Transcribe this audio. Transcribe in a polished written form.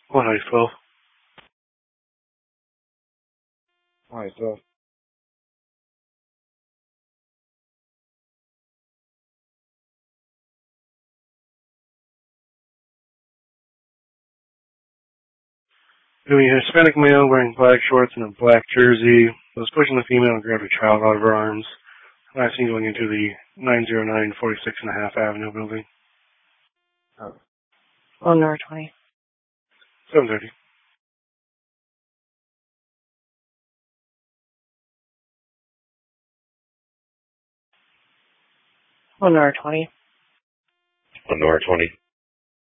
112. 112. Doing a Hispanic male wearing black shorts and a black jersey was pushing the female and grabbed a child out of her arms. Last seen going into the 909 46.5 Avenue building. Oh. On North 20. 7:30. On North 20. On North 20.